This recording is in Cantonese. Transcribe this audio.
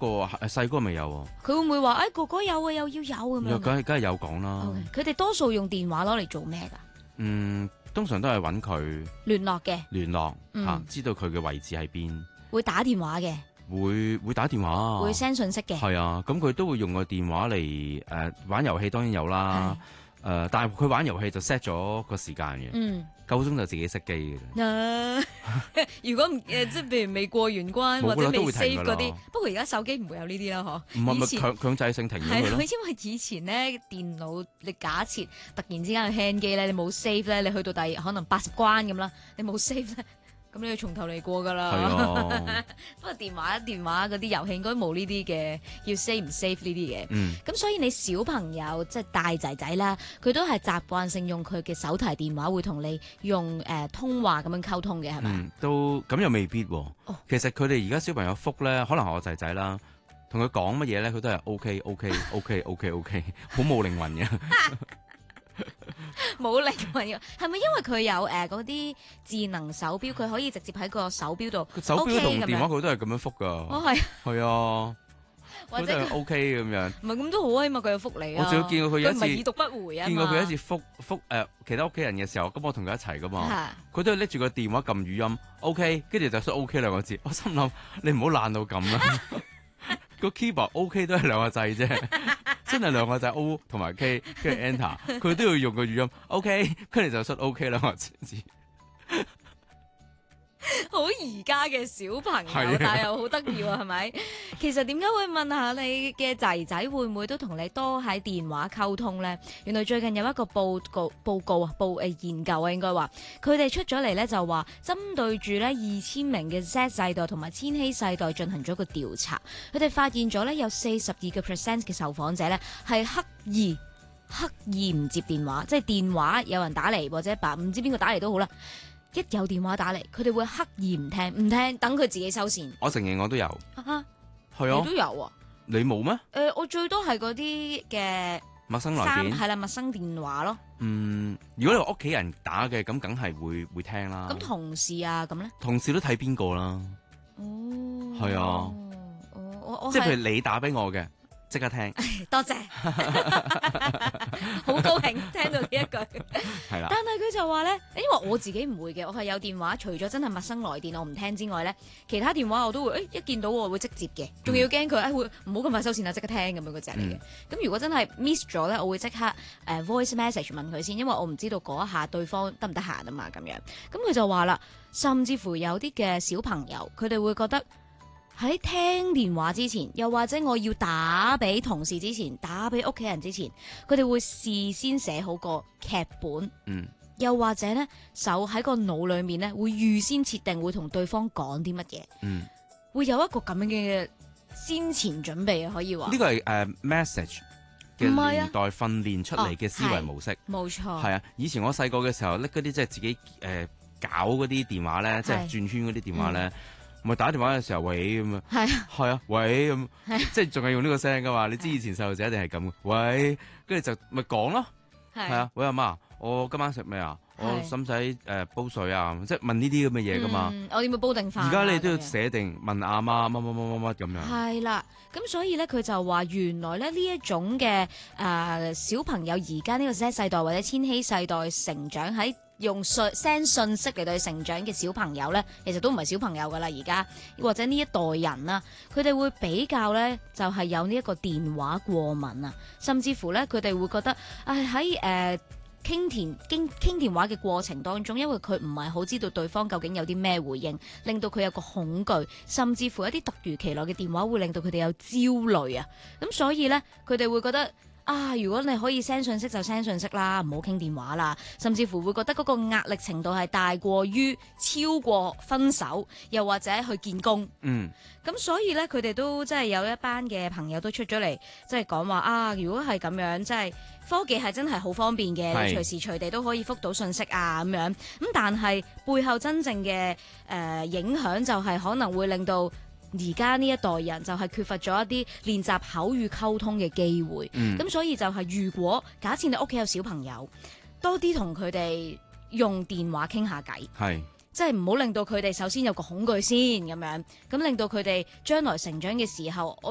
個細個未有喎。 佢會唔會話哥哥有啊，又要有咁樣？ 梗係有講啦。 佢哋多數用電話攞嚟做咩㗎？ 通常都係揾佢聯絡嘅， 聯絡嚇，知道佢嘅位置喺邊。 會打電話嘅， 會打電話， 會 send 信息嘅。 係啊，咁佢都會用個電話嚟玩遊戲，當然有啦。但係佢玩遊戲就 set 咗個時間嘅。夠鐘就自己熄機嘅。 如果唔即係譬如未過完關或者未 save 嗰啲，不過而家手機唔會有呢啲啦，嗬。 唔係強制性停咗佢咯。 係因為以前咧電腦，你假設突然之間去 hang 機咧，你冇 save 咧，你去到第可能80關咁啦，你冇 save 咧。咁你要從頭嚟過噶啦，不過電話嗰啲遊戲應該冇呢啲嘅，要 save 唔 save 呢啲嘅。咁所以你小朋友即係大仔仔啦，佢都係習慣性用佢嘅手提電話，會同你用通話咁樣溝通嘅，係咪？ 都咁又未必喎。其實佢哋而家小朋友覆咧，可能我仔仔啦，同佢講乜嘢咧，佢都係 OK，好冇靈魂嘅。 冇靈魂嘅，係咪因為佢有嗰啲智能手錶，佢可以直接喺個手錶度？ 手錶同電話佢都係咁樣覆噶。係啊，或者 OK 咁樣。 唔係咁都好啊，起碼佢有覆你啊。 我仲要見過佢一次， 佢唔係已讀不回啊。 見過佢一次覆其他屋企人嘅時候，咁我同佢一齊噶嘛，佢都係拎住個電話撳語音 OK， 跟住就出 OK 兩個字。我心諗你唔好爛到咁啦，個 keyboard OK 都係兩個掣啫。真係兩個就係 O 同埋 K， 跟住 Enter， 佢都要用個語音 OK， 跟住就出 OK 兩個字。 好而家嘅小朋友，但係又好得意喎，係咪？其實點解會問下你嘅仔仔會唔會都同你多喺電話溝通咧？原來最近有一個報告研究啊，應該話佢哋出咗嚟咧，就話針對住咧2000名嘅 Z 世代同埋千禧世代進行咗個調查，佢哋發現咗咧有42% 嘅受訪者咧係刻意唔接電話，即係電話有人打嚟或者唔知邊個打嚟都好啦。一有電話打嚟，佢哋會刻意唔聽，等佢自己收線。我承認我都有，係啊， 你都有啊？ 你冇咩？ 我最多係嗰啲嘅陌生來電，係啦，陌生電話咯。 如果你話屋企人打嘅，咁梗係會聽啦。 咁同事啊，咁咧？同事都睇邊個啦。係啊。即係譬如你打俾我嘅。即刻聽， 多謝，好高興聽到呢一句。 係啦， 但係佢就話咧，因為我自己唔會嘅，我係有電話，除咗真係陌生來電我唔聽之外咧，其他電話我都會，一見到我會即接嘅，仲要驚佢會唔好咁快收線啊，即刻聽咁樣嗰隻嚟嘅。咁如果真係 miss 咗咧，我會即刻voice message 問佢先，因為我唔知道嗰一下對方得唔得閒啊嘛，咁樣。咁佢就話啦，甚至乎有啲嘅小朋友，佢哋會覺得。喺聽電話之前，又或者我要打俾同事之前，打俾屋企人之前，佢哋會事先寫好個劇本，又或者咧手喺個腦裏面咧會預先設定會同對方講啲乜嘢，會有一個咁樣嘅先前準備啊，可以話呢個係message 嘅年代訓練出嚟嘅思維模式， 冇錯， 係啊，以前我細個嘅時候拎嗰啲即係自己搞嗰啲電話咧，即係轉圈嗰啲電話咧。咪打電話嘅時候喂咁啊，係啊喂咁，即係仲係用呢個聲噶嘛？你知以前細路仔一定係咁，喂，跟住就咪講咯，係啊，喂阿媽，我今晚食咩啊？我使唔使煲水啊？即係問呢啲咁嘅嘢噶嘛？ 我點會煲定飯？ 而家你都要寫定問阿媽乜咁樣。係啦，咁所以咧佢就話原來咧呢一種嘅小朋友而家呢個 Z 世代或者千禧世代成長喺。用 send 信息嚟對成長嘅小朋友咧，其實都唔係小朋友噶啦，而家或者呢一代人啦，佢哋會比較咧，就係有呢一個電話過敏啊，甚至乎咧，佢哋會覺得喺傾電話嘅過程當中，因為佢唔係好知道對方究竟有啲咩回應，令到佢有個恐懼，甚至乎一啲突如其來嘅電話會令到佢哋有焦慮啊，咁所以咧，佢哋會覺得。如果你可以 send 信息就 send 信息啦，唔好傾電話啦，甚至乎會覺得嗰個壓力程度係大過於超過分手，又或者去見工。咁所以咧，佢哋都即係有一班嘅朋友都出咗嚟，即係講話如果係咁樣，即係科技係真係好方便嘅，你隨時隨地都可以覆到信息啊咁樣。咁但係背後真正嘅影響就係可能會令到。而家呢一代人就係缺乏咗一啲練習口語溝通嘅機會，咁所以就係如果假設你屋企有小朋友，多啲同佢哋用電話傾下偈，即係唔好令到佢哋首先有個恐懼先咁樣，咁令到佢哋將來成長嘅時候，